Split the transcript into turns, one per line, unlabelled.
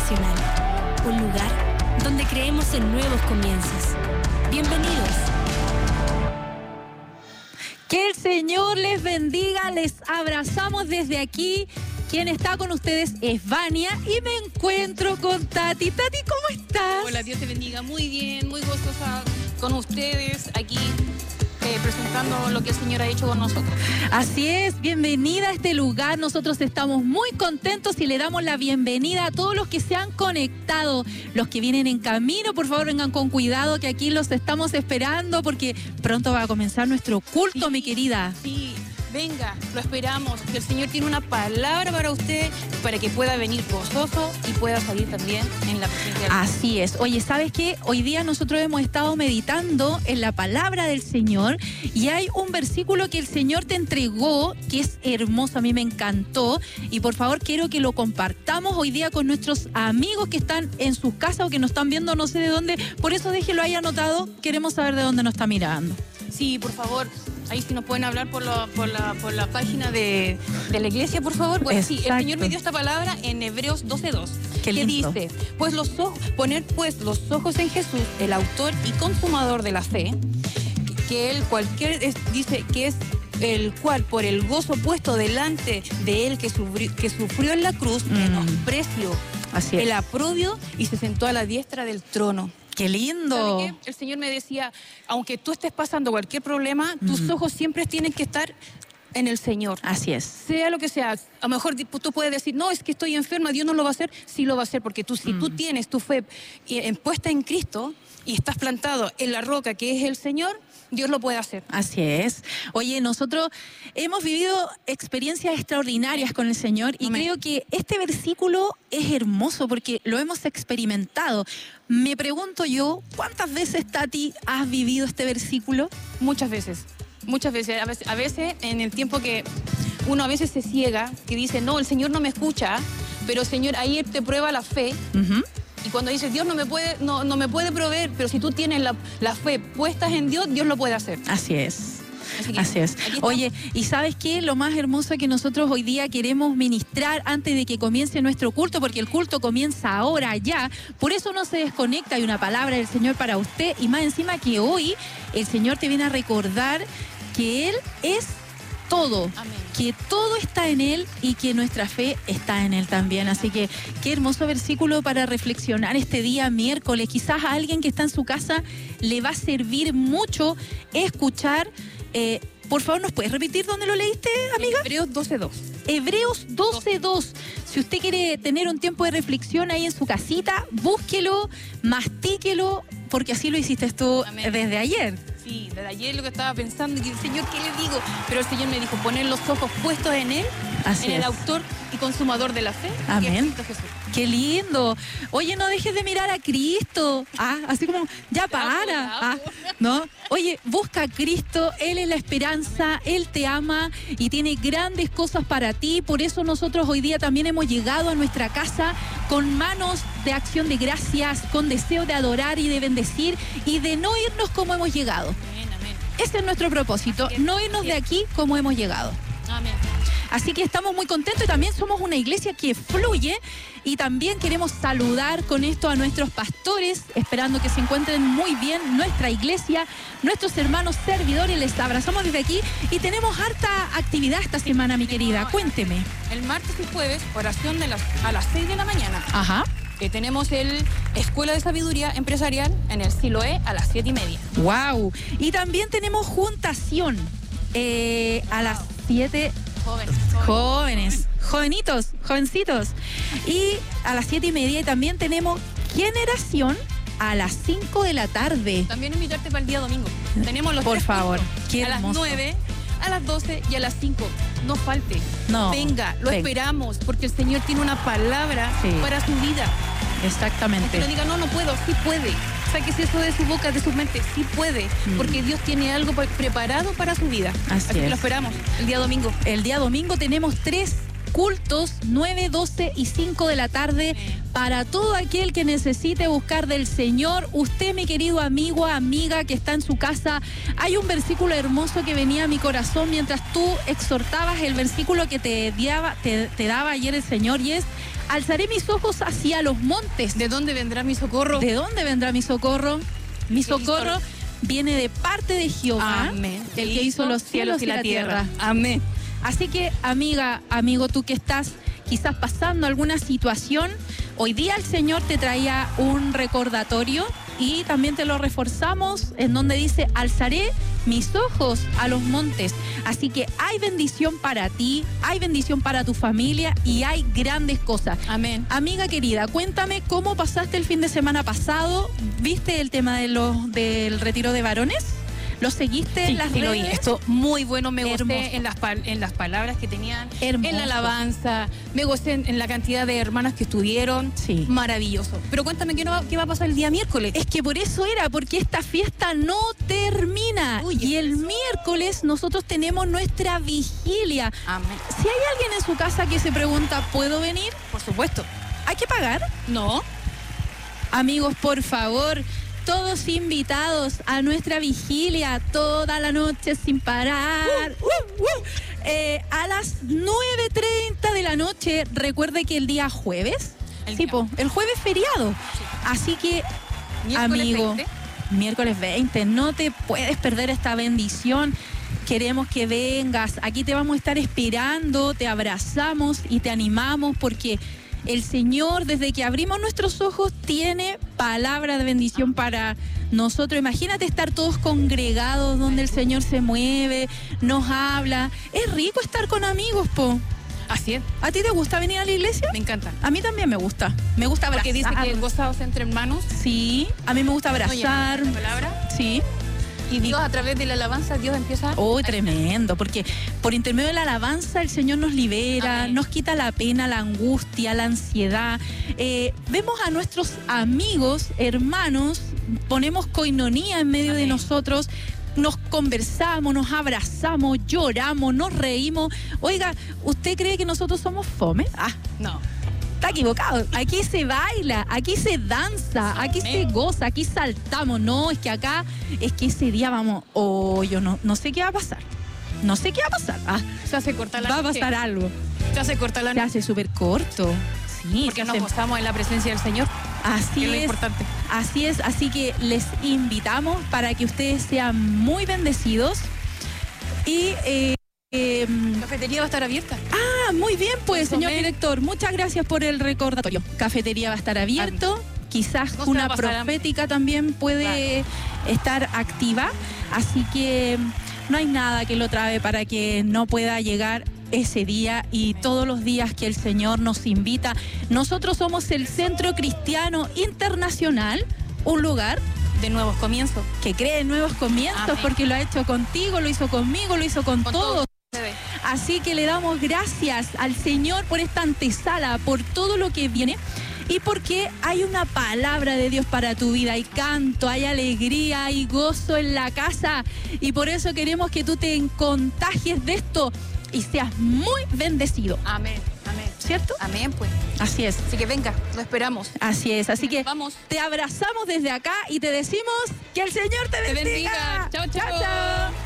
Internacional, un lugar donde creemos en nuevos comienzos. Bienvenidos.
Que el Señor les bendiga, les abrazamos desde aquí. Quien está con ustedes es Vania y me encuentro con Tati. Tati, ¿cómo estás?
Hola, Dios te bendiga. Muy bien, muy gozosa con ustedes aquí presentando lo que el Señor ha hecho con nosotros.
Así es, bienvenida a este lugar. Nosotros estamos muy contentos y le damos la bienvenida a todos los que se han conectado, los que vienen en camino. Por favor, vengan con cuidado que aquí los estamos esperando porque pronto va a comenzar nuestro culto, mi querida.
Sí. Venga, lo esperamos, que el Señor tiene una palabra para usted, para que pueda venir gozoso y pueda salir también en la presencia de Dios.
Así es. Oye, ¿sabes qué? Hoy día nosotros hemos estado meditando en la palabra del Señor y hay un versículo que el Señor te entregó que es hermoso, a mí me encantó y por favor quiero que lo compartamos hoy día con nuestros amigos que están en sus casas o que nos están viendo no sé de dónde, por eso déjelo ahí anotado, queremos saber de dónde nos está mirando.
Sí, por favor. Ahí sí nos pueden hablar por la página de la iglesia, por favor. Pues sí, el Señor me dio esta palabra en Hebreos 12:2. Que dice, poner pues los ojos en Jesús, el autor y consumador de la fe, que él dice que es el cual por el gozo puesto delante de él que sufrió en la cruz, menospreció el aprobio y se sentó a la diestra del trono.
¡Qué lindo!
¿Sabe qué? El Señor me decía, aunque tú estés pasando cualquier problema, tus ojos siempre tienen que estar en el Señor.
Así es.
Sea lo que sea. A lo mejor tú puedes decir, no, es que estoy enferma, Dios no lo va a hacer. Sí lo va a hacer, porque si tú tienes tu fe puesta en Cristo y estás plantado en la roca que es el Señor, Dios lo puede hacer.
Así es. Oye, nosotros hemos vivido experiencias extraordinarias con el Señor y creo que este versículo es hermoso porque lo hemos experimentado. Me pregunto yo, ¿cuántas veces, Tati, has vivido este versículo?
Muchas veces. Muchas veces. A veces en el tiempo que uno a veces se ciega, que dice, no, el Señor no me escucha, pero Señor, ahí te prueba la fe. Y cuando dices, Dios no me puede proveer, pero si tú tienes la fe puesta en Dios, Dios lo puede hacer.
Así es. Así es. Oye, ¿y sabes qué? Lo más hermoso que nosotros hoy día queremos ministrar antes de que comience nuestro culto, porque el culto comienza ahora ya, por eso no se desconecta, hay una palabra del Señor para usted, y más encima que hoy el Señor te viene a recordar que Él es todo. Amén. Que todo está en Él y que nuestra fe está en Él también. Así que qué hermoso versículo para reflexionar este día miércoles. Quizás a alguien que está en su casa le va a servir mucho escuchar. Por favor, ¿nos puedes repetir dónde lo leíste, amiga?
Hebreos 12:2.
Hebreos 12:2. Si usted quiere tener un tiempo de reflexión ahí en su casita, búsquelo, mastíquelo, porque así lo hiciste tú. Amén. Desde ayer.
Sí, desde ayer lo que estaba pensando, y Señor, ¿qué le digo? Pero el Señor me dijo, poner los ojos puestos en Él,
así
en
es.
el autor y consumador de la fe.
Amén. Que es Jesús. ¡Qué lindo! Oye, no dejes de mirar a Cristo. Así como, ya para. ¿No? Oye, busca a Cristo, Él es la esperanza, Él te ama y tiene grandes cosas para ti. Por eso nosotros hoy día también hemos llegado a nuestra casa con manos de acción de gracias, con deseo de adorar y de bendecir y de no irnos como hemos llegado.
Amén, amén.
Ese es nuestro propósito, no irnos de aquí como hemos llegado.
Amén.
Así que estamos muy contentos y también somos una iglesia que fluye y también queremos saludar con esto a nuestros pastores, esperando que se encuentren muy bien nuestra iglesia, nuestros hermanos servidores, les abrazamos desde aquí y tenemos harta actividad esta semana, mi querida, cuénteme.
El martes y jueves, oración a las 6 de la mañana.
Ajá.
Tenemos el Escuela de Sabiduría Empresarial en el Siloé a las 7:30.
¡Wow! Y también tenemos juntación a las 7. Jóvenes, jovenitos, jovencitos. Y a las 7:30 también tenemos generación a las 5 de la tarde.
También invitarte para el día domingo. Tenemos los
por favor, qué
a
hermoso.
las 9, a las 12 y a las 5. No falte.
No.
Venga, lo esperamos, porque el Señor tiene una palabra para su vida.
Exactamente.
Que no diga, no puedo, sí puede. Sáquese eso de su boca, de su mente, sí puede, porque Dios tiene algo preparado para su vida. Así que lo esperamos el día domingo.
El día domingo tenemos 3 cultos, 9, 12 y 5 de la tarde, para todo aquel que necesite buscar del Señor. Usted, mi querido amigo, amiga que está en su casa, hay un versículo hermoso que venía a mi corazón mientras tú exhortabas el versículo que te daba ayer el Señor, y es: Alzaré mis ojos hacia los montes.
¿De dónde vendrá mi socorro?
¿De dónde vendrá mi socorro? Mi socorro viene de parte de Jehová,
amén,
el que hizo los cielos y la tierra.
Amén.
Así que, amiga, amigo, tú que estás quizás pasando alguna situación, hoy día el Señor te traía un recordatorio y también te lo reforzamos en donde dice, alzaré mis ojos a los montes. Así que hay bendición para ti, hay bendición para tu familia y hay grandes cosas.
Amén.
Amiga querida, cuéntame cómo pasaste el fin de semana pasado. ¿Viste el tema del retiro de varones? ¿Lo seguiste en las redes?
Lo vi. Esto muy bueno, me
Hermoso.
gocé en las palabras que tenían,
Hermoso.
en la alabanza, me gocé en la cantidad de hermanas que estuvieron.
Sí.
Maravilloso. Pero cuéntame, ¿qué va a pasar el día miércoles?
Es que por eso era, porque esta fiesta no termina.
Uy,
y el miércoles nosotros tenemos nuestra vigilia.
Amén.
Si hay alguien en su casa que se pregunta, ¿puedo venir?
Por supuesto.
¿Hay que pagar?
No.
Amigos, por favor, todos invitados a nuestra vigilia toda la noche sin parar. A las 9:30 de la noche, recuerde que el día jueves, el jueves feriado. Sí. Así que, amigo, miércoles 20, no te puedes perder esta bendición. Queremos que vengas, aquí te vamos a estar esperando, te abrazamos y te animamos porque el Señor, desde que abrimos nuestros ojos, tiene palabra de bendición para nosotros. Imagínate estar todos congregados donde el Señor se mueve, nos habla. Es rico estar con amigos, po.
Así es.
¿A ti te gusta venir a la iglesia?
Me encanta.
A mí también me gusta. Me gusta abrazar.
Porque dice que gozados entre hermanos.
Sí, a mí me gusta abrazar.
Oye, ¿la palabra?
Sí.
Y Dios, a través de la alabanza, Dios empieza...
Oh, tremendo, porque por intermedio de la alabanza el Señor nos libera, amén, nos quita la pena, la angustia, la ansiedad. Vemos a nuestros amigos, hermanos, ponemos coinonía en medio, amén, de nosotros, nos conversamos, nos abrazamos, lloramos, nos reímos. Oiga, ¿usted cree que nosotros somos fome?
No.
Está equivocado. Aquí se baila, aquí se danza, aquí se goza, aquí saltamos. No, es que acá, es que ese día vamos, yo no sé qué va a pasar. No sé qué va a pasar.
Se hace corta la
noche. Va a pasar algo.
Se hace corta la noche.
Se hace súper corto. Sí.
Porque nos gozamos en la presencia del Señor.
Así es.
Lo importante.
Así es. Así que les invitamos para que ustedes sean muy bendecidos. Y
la cafetería va a estar abierta.
Muy bien, pues, señor director. Muchas gracias por el recordatorio. Cafetería va a estar abierto. Quizás una profética también puede estar activa. Así que no hay nada que lo trabe para que no pueda llegar ese día y todos los días que el Señor nos invita. Nosotros somos el Centro Cristiano Internacional, un lugar
de nuevos comienzos.
Que cree en nuevos comienzos. Amén. Porque lo ha hecho contigo, lo hizo conmigo, lo hizo con todos. Así que le damos gracias al Señor por esta antesala, por todo lo que viene y porque hay una palabra de Dios para tu vida. Hay canto, hay alegría, hay gozo en la casa y por eso queremos que tú te contagies de esto y seas muy bendecido.
Amén, amén.
¿Cierto?
Amén, pues.
Así es.
Así que venga, lo esperamos.
Así es, así que
vamos.
Te abrazamos desde acá y te decimos que el Señor te bendiga.
Chao, chao.
Chao, chao.